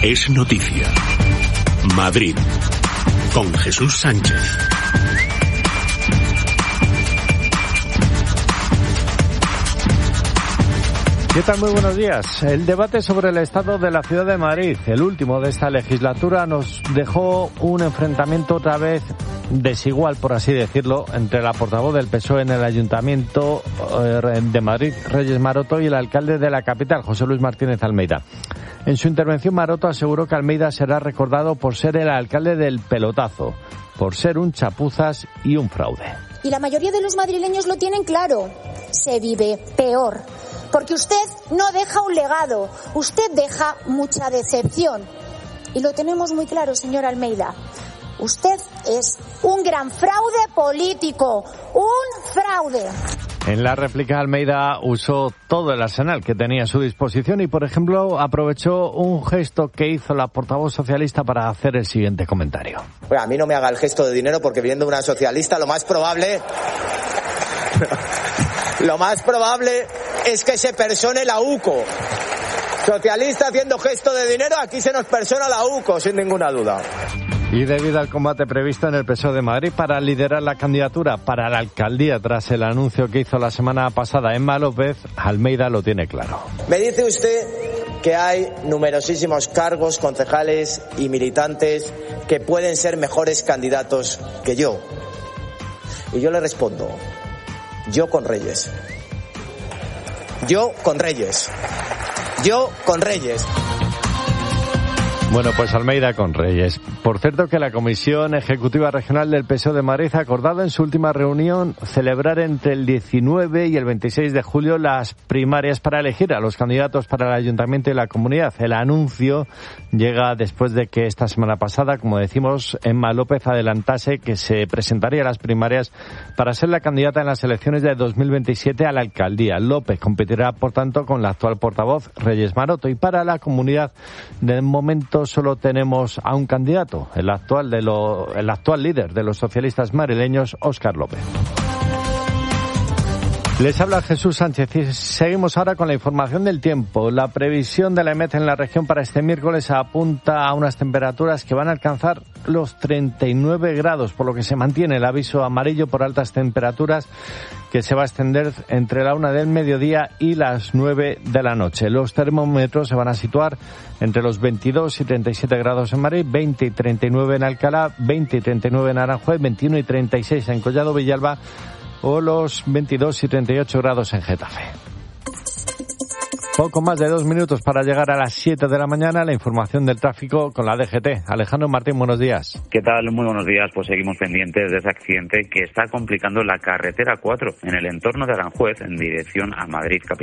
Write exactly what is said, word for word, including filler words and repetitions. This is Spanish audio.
Es noticia. Madrid, con Jesús Sánchez. ¿Qué tal? Muy buenos días. El debate sobre el estado de la ciudad de Madrid, el último de esta legislatura, nos dejó un enfrentamiento otra vez desigual, por así decirlo, entre la portavoz del P S O E en el Ayuntamiento de Madrid, Reyes Maroto, y el alcalde de la capital, José Luis Martínez Almeida. En su intervención, Maroto aseguró que Almeida será recordado por ser el alcalde del pelotazo, por ser un chapuzas y un fraude. Y la mayoría de los madrileños lo tienen claro. Se vive peor. Porque usted no deja un legado, usted deja mucha decepción. Y lo tenemos muy claro, señor Almeida. Usted es un gran fraude político, un fraude. En la réplica, Almeida usó todo el arsenal que tenía a su disposición y, por ejemplo, aprovechó un gesto que hizo la portavoz socialista para hacer el siguiente comentario. Bueno, a mí no me haga el gesto de dinero porque viendo una socialista lo más probable... Lo más probable es que se persone la U C O. Socialista haciendo gesto de dinero, aquí se nos persona la U C O, sin ninguna duda. Y debido al combate previsto en el P S O E de Madrid para liderar la candidatura para la alcaldía tras el anuncio que hizo la semana pasada Emma López, Almeida lo tiene claro. Me dice usted que hay numerosísimos cargos, concejales y militantes que pueden ser mejores candidatos que yo. Y yo le respondo... Yo con Reyes. Yo con Reyes. Yo con Reyes. Bueno, pues Almeida con Reyes. Por cierto, que la Comisión Ejecutiva Regional del P S O E de Madrid ha acordado en su última reunión celebrar entre el diecinueve y el veintiséis de julio las primarias para elegir a los candidatos para el Ayuntamiento y la Comunidad. El anuncio llega después de que esta semana pasada, como decimos, Emma López adelantase que se presentaría a las primarias para ser la candidata en las elecciones de dos mil veintisiete a la alcaldía. López competirá, por tanto, con la actual portavoz Reyes Maroto. Y para la Comunidad, de momento, solo tenemos a un candidato, el actual de lo, el actual líder de los socialistas madrileños, Óscar López. Les habla Jesús Sánchez y seguimos ahora con la información del tiempo. La previsión de la EMET en la región para este miércoles apunta a unas temperaturas que van a alcanzar los treinta y nueve grados, por lo que se mantiene el aviso amarillo por altas temperaturas que se va a extender entre la una del mediodía y las nueve de la noche. Los termómetros se van a situar entre los veintidós y treinta y siete grados en Madrid, veinte y treinta y nueve en Alcalá, veinte y treinta y nueve en Aranjuez, veintiuno y treinta y seis en Collado Villalba o los veintidós y treinta y ocho grados en Getafe. Poco más de dos minutos para llegar a las siete de la mañana. La información del tráfico con la D G T. Alejandro Martín, buenos días. ¿Qué tal? Muy buenos días. Pues seguimos pendientes de ese accidente que está complicando la carretera cuatro en el entorno de Aranjuez en dirección a Madrid capital.